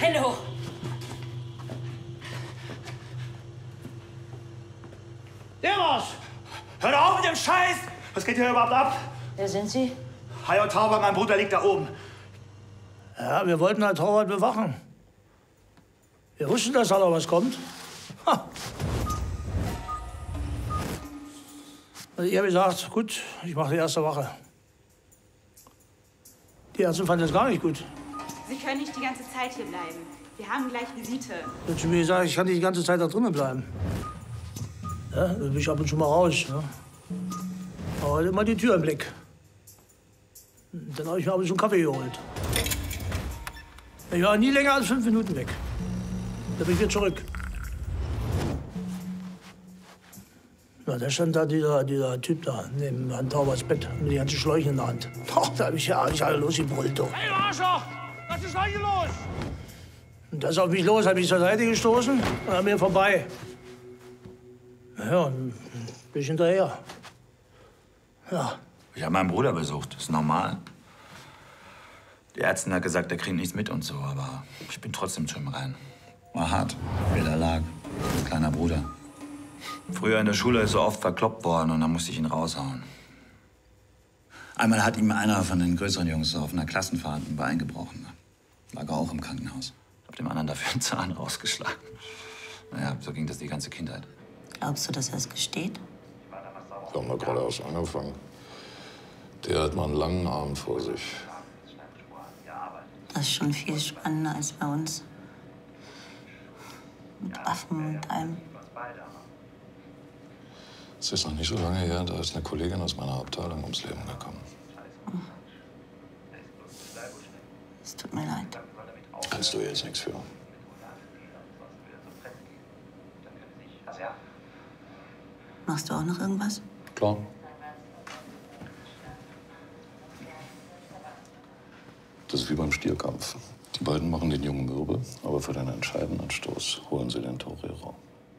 Hände hoch! Der war's! Hör doch auf mit dem Scheiß! Was geht hier überhaupt ab? Wer sind Sie? Hajo Taubert, mein Bruder liegt da oben. Ja, wir wollten halt Taubert bewachen. Wir wussten, dass da noch was kommt. Ha. Also ich habe gesagt, gut, ich mache die erste Wache. Die Ärzte fanden das gar nicht gut. Sie können nicht die ganze Zeit hier bleiben. Wir haben gleich Visite. Ich habe mir gesagt, ich kann nicht die ganze Zeit da drinnen bleiben. Ja, dann bin ich ab und zu mal raus. Ne? Aber immer die Tür im Blick. Dann habe ich mir ab und zu einen Kaffee geholt. Ich war nie länger als 5 Minuten weg. Dann bin ich wieder zurück. Na, da stand da dieser Typ da, neben Herrn Tauberts Bett, mit den ganzen Schläuchen in der Hand. Da habe ich ja nicht alle losgebrüllt. Hey, Arschloch! Was ist heute los? Und das auf mich los, habe ich zur Seite gestoßen und an mir vorbei. Ja, und bin ich hinterher. Ja. Ich habe meinen Bruder besucht, das ist normal. Die Ärztin hat gesagt, er kriegt nichts mit und so, aber ich bin trotzdem zu ihm rein. War hart, wie er da lag. Ein kleiner Bruder. Früher in der Schule ist er oft verkloppt worden und dann musste ich ihn raushauen. Einmal hat ihm einer von den größeren Jungs auf einer Klassenfahrt ein Bein gebrochen. Lag er auch im Krankenhaus. Hab dem anderen dafür einen Zahn rausgeschlagen. Naja, so ging das die ganze Kindheit. Glaubst du, dass er es gesteht? Wir haben da gerade erst angefangen. Der hat mal einen langen Abend vor sich. Das ist schon viel spannender als bei uns. Mit Waffen und allem. Es ist noch nicht so lange her, da ist eine Kollegin aus meiner Abteilung ums Leben gekommen. Es tut mir leid. Kannst du jetzt nichts für. Machst du auch noch irgendwas? Klar. Das ist wie beim Stierkampf. Die beiden machen den Jungen mürbe, aber für den entscheidenden Stoß holen sie den Torero.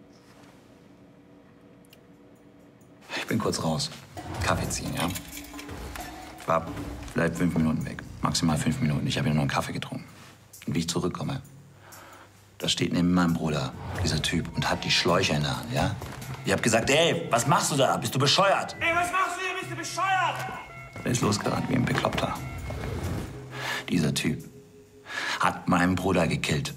Ich bin kurz raus. Kaffee ziehen, ja? Ich war vielleicht 5 Minuten weg. Maximal 5 Minuten. Ich habe nur einen Kaffee getrunken. Und wie ich zurückkomme, da steht neben meinem Bruder dieser Typ und hat die Schläuche in der Hand, ja? Ich habe gesagt, ey, was machst du da? Bist du bescheuert? Ey, was machst du hier? Bist du bescheuert? Er ist losgerannt wie ein Bekloppter. Dieser Typ hat meinen Bruder gekillt.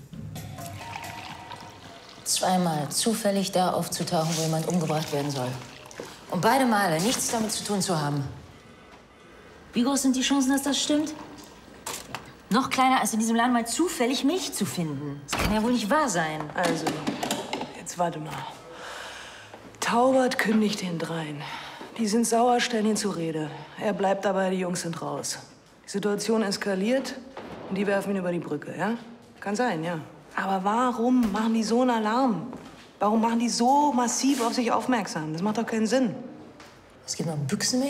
Zweimal zufällig da aufzutauchen, wo jemand umgebracht werden soll. Und beide Male nichts damit zu tun zu haben. Wie groß sind die Chancen, dass das stimmt? Noch kleiner, als in diesem Laden mal zufällig mich zu finden. Das kann ja wohl nicht wahr sein. Also, jetzt warte mal. Taubert kündigt den dreien. Die sind sauer, stellen ihn zur Rede. Er bleibt dabei, die Jungs sind raus. Die Situation eskaliert und die werfen ihn über die Brücke, ja? Kann sein, ja. Aber warum machen die so einen Alarm? Warum machen die so massiv auf sich aufmerksam? Das macht doch keinen Sinn. Es gibt noch Büchsen mehr.